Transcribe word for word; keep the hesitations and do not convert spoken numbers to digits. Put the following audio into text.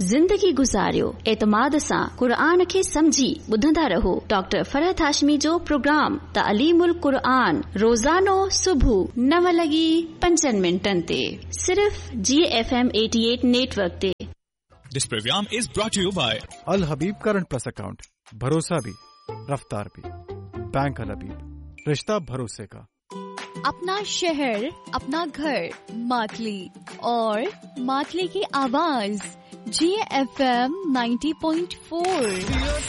ज़िंदगी गुज़ारियो एतमाद सां क़ुरान खे समझी ॿुधंदा रहो डॉक्टर फरहत हाशमी जो प्रोग्राम तालीमुल क़ुरान रोज़ानो सुबुह नव लॻी पंजनि मिंटनि ते सिर्फ़ जी एफ एम अठासी नेटवर्क ते। This program is brought to you by Al Habib Current Plus Account, भरोसा भी रफ्तार भी, बैंक अल हबीब, रिश्ता भरोसे का। अपना शहर, अपना घर, मातली और मातली की आवाज जी F M ninety point four.